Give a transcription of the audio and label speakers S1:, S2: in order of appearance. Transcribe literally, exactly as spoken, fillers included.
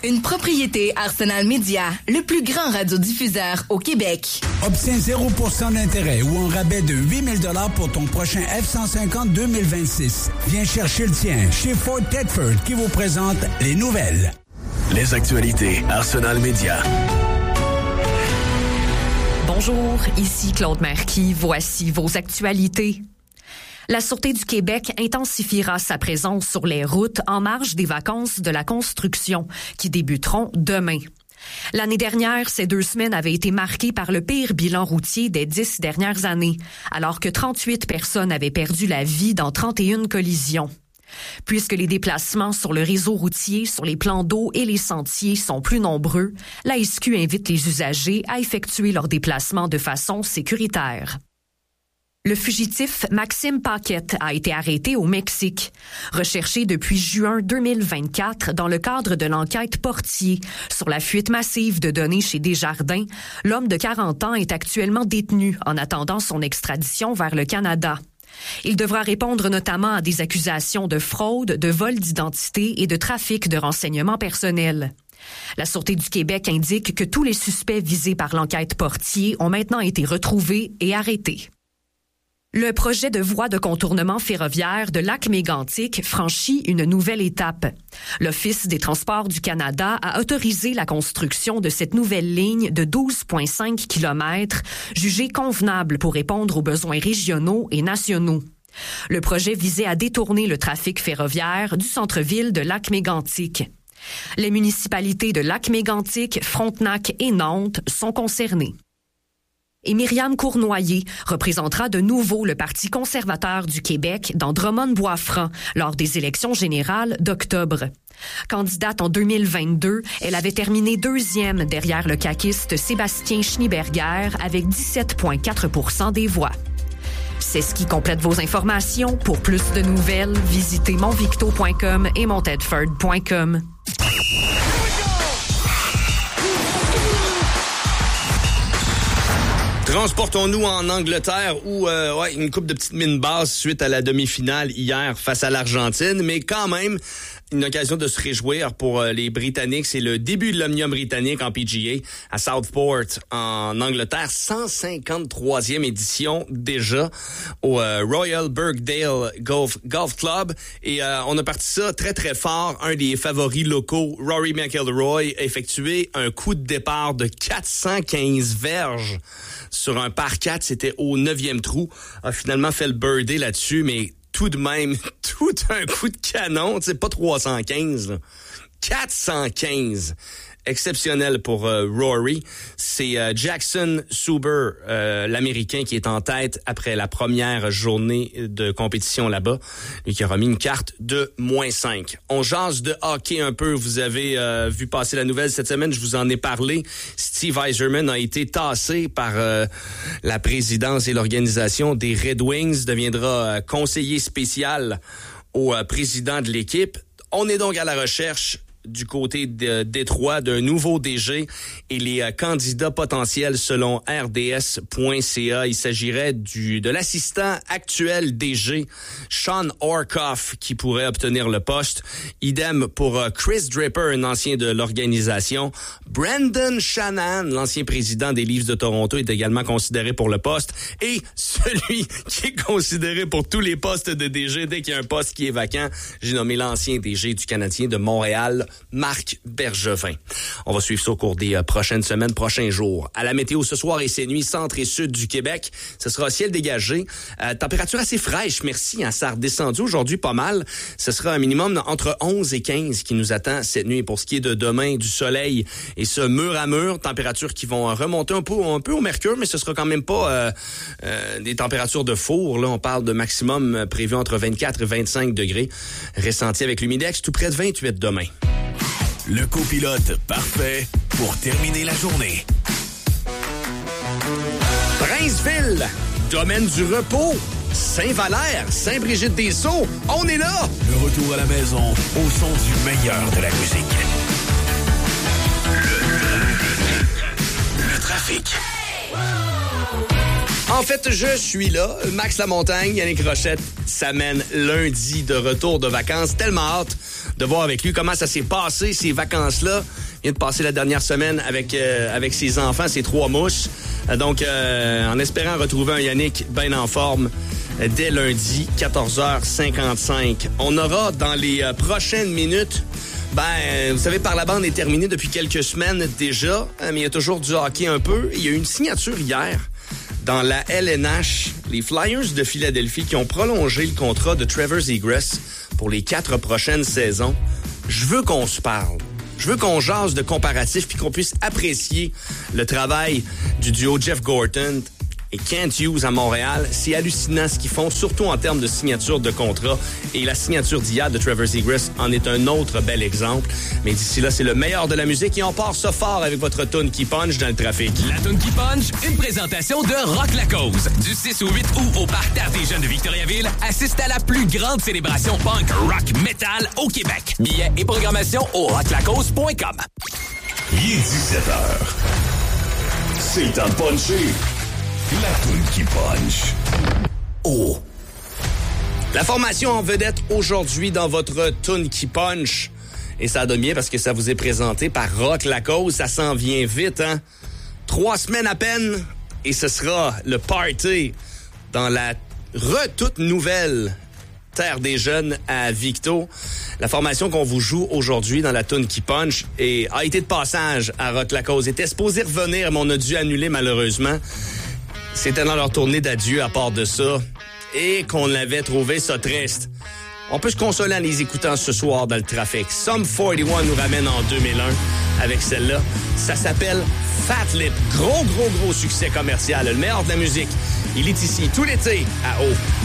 S1: une propriété Arsenal Media, le plus grand radiodiffuseur au Québec.
S2: Obtiens zéro pour cent d'intérêt ou un rabais de huit mille dollars pour ton prochain F cent cinquante deux mille vingt-six. Viens chercher le tien chez Ford Tedford qui vous présente les nouvelles.
S3: Les actualités Arsenal Media.
S4: Bonjour, ici Claude Marquis. Voici vos actualités. La Sûreté du Québec intensifiera sa présence sur les routes en marge des vacances de la construction qui débuteront demain. L'année dernière, ces deux semaines avaient été marquées par le pire bilan routier des dix dernières années, alors que trente-huit personnes avaient perdu la vie dans trente et une collisions. Puisque les déplacements sur le réseau routier, sur les plans d'eau et les sentiers sont plus nombreux, la S Q invite les usagers à effectuer leurs déplacements de façon sécuritaire. Le fugitif Maxime Paquette a été arrêté au Mexique. Recherché depuis juin deux mille vingt-quatre dans le cadre de l'enquête Portier sur la fuite massive de données chez Desjardins, l'homme de quarante ans est actuellement détenu en attendant son extradition vers le Canada. Il devra répondre notamment à des accusations de fraude, de vol d'identité et de trafic de renseignements personnels. La Sûreté du Québec indique que tous les suspects visés par l'enquête Portier ont maintenant été retrouvés et arrêtés. Le projet de voie de contournement ferroviaire de Lac-Mégantic franchit une nouvelle étape. L'Office des transports du Canada a autorisé la construction de cette nouvelle ligne de douze virgule cinq kilomètres, jugée convenable pour répondre aux besoins régionaux et nationaux. Le projet visait à détourner le trafic ferroviaire du centre-ville de Lac-Mégantic. Les municipalités de Lac-Mégantic, Frontenac et Nantes sont concernées. Et Myriam Cournoyer représentera de nouveau le Parti conservateur du Québec dans Drummond-Bois-Franc lors des élections générales d'octobre. Candidate en deux mille vingt-deux, elle avait terminé deuxième derrière le caquiste Sébastien Schneeberger avec dix-sept virgule quatre pour cent des voix. C'est ce qui complète vos informations. Pour plus de nouvelles, visitez monvicto point com et montedford point com.
S5: Transportons-nous en Angleterre où euh, ouais, une coupe de petites mines basses suite à la demi-finale hier face à l'Argentine, mais quand même une occasion de se réjouir pour euh, les Britanniques. C'est le début de l'Omnium britannique en P G A à Southport en Angleterre, cent cinquante-troisième édition déjà au euh, Royal Birkdale Golf, Golf Club et euh, on a parti ça très très fort. Un des favoris locaux, Rory McIlroy, a effectué un coup de départ de quatre cent quinze verges sur un par quatre, c'était au neuvième trou, a finalement fait le birdie là-dessus, mais tout de même, tout un coup de canon, tu sais, pas trois cent quinze, là. quatre cent quinze. Exceptionnel pour euh, Rory. C'est euh, Jackson Suber, euh, l'Américain, qui est en tête après la première journée de compétition là-bas, et qui a remis une carte de moins cinq. On jase de hockey un peu. Vous avez euh, vu passer la nouvelle cette semaine, je vous en ai parlé. Steve Yzerman a été tassé par euh, la présidence et l'organisation des Red Wings, deviendra euh, conseiller spécial au euh, président de l'équipe. On est donc à la recherche du côté de Détroit d'un nouveau D G et les euh, candidats potentiels selon R D S point C A. Il s'agirait du de l'assistant actuel D G, Sean Orkoff, qui pourrait obtenir le poste. Idem pour euh, Chris Draper, un ancien de l'organisation. Brendan Shanahan, l'ancien président des Leafs de Toronto, est également considéré pour le poste. Et celui qui est considéré pour tous les postes de D G, dès qu'il y a un poste qui est vacant, j'ai nommé l'ancien D G du Canadien de Montréal, Marc Bergevin. On va suivre ça au cours des euh, prochaines semaines, prochains jours. À la météo ce soir et ces nuits, centre et sud du Québec, ce sera ciel dégagé. Euh, température assez fraîche, merci. Hein, ça a redescendu aujourd'hui pas mal. Ce sera un minimum entre onze et quinze qui nous attend cette nuit. Pour ce qui est de demain, du soleil et ce mur à mur, températures qui vont remonter un peu, un peu au mercure, mais ce sera quand même pas euh, euh, des températures de four. Là, on parle de maximum prévu entre vingt-quatre et vingt-cinq degrés. Ressenti avec l'humidex, tout près de vingt-huit demain.
S3: Le copilote parfait pour terminer la journée.
S5: Princeville, Domaine du Repos, Saint-Valère, Saint-Brigitte-des-Sceaux, on est là!
S3: Le retour à la maison au son du meilleur de la musique. Le, le trafic. Le trafic.
S5: En fait, je suis là. Max Lamontagne, Yannick Rochette s'amène lundi de retour de vacances. Tellement hâte de voir avec lui comment ça s'est passé, ces vacances-là. Il vient de passer la dernière semaine avec euh, avec ses enfants, ses trois mouches. Donc, euh, en espérant retrouver un Yannick bien en forme euh, dès lundi, quatorze heures cinquante-cinq. On aura dans les euh, prochaines minutes... Ben, vous savez, Par la bande est terminé depuis quelques semaines déjà, mais il y a toujours du hockey un peu. Il y a eu une signature hier dans la L N H, les Flyers de Philadelphie qui ont prolongé le contrat de Trevor Zegras pour les quatre prochaines saisons. Je veux qu'on se parle. Je veux qu'on jase de comparatifs puis qu'on puisse apprécier le travail du duo Jeff Gorton et Kent Hughes à Montréal. C'est hallucinant ce qu'ils font, surtout en termes de signature de contrat. Et la signature d'hier de Trevor Zegras en est un autre bel exemple. Mais d'ici là, c'est le meilleur de la musique et on part ça fort avec votre toune qui punch dans le trafic.
S6: La toune qui punch, une présentation de Rock La Cause. Du six au huit août au Parc d'Art des Jeunes de Victoriaville, assiste à la plus grande célébration punk, rock, metal au Québec. Billets et programmation au rock la cause point com.
S3: Il est dix-sept heures. C'est le temps de puncher. La toune qui punch. Oh.
S5: La formation en vedette aujourd'hui dans votre toune qui punch. Et ça donne bien parce que ça vous est présenté par Rock La Cause. Ça s'en vient vite, hein? Trois semaines à peine et ce sera le party dans la re-toute nouvelle Terre des Jeunes à Victo. La formation qu'on vous joue aujourd'hui dans la toune qui punch et a été de passage à Rock La Cause. Était supposé revenir, mais on a dû annuler malheureusement. C'était dans leur tournée d'adieu à part de ça et qu'on avait trouvé ça triste. On peut se consoler en les écoutant ce soir dans le trafic. Sum quarante et un nous ramène en deux mille un avec celle-là. Ça s'appelle Fat Lip. Gros, gros, gros succès commercial. Le meilleur de la musique. Il est ici tout l'été à O.